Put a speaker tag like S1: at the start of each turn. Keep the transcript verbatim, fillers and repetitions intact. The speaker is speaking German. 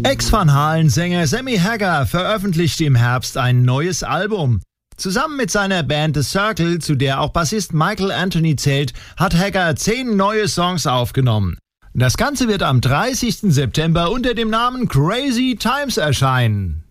S1: Ex-Van Halen-Sänger Sammy Hagar veröffentlicht im Herbst ein neues Album. Zusammen mit seiner Band The Circle, zu der auch Bassist Michael Anthony zählt, hat Hagar zehn neue Songs aufgenommen. Das Ganze wird am dreißigsten September unter dem Namen Crazy Times erscheinen.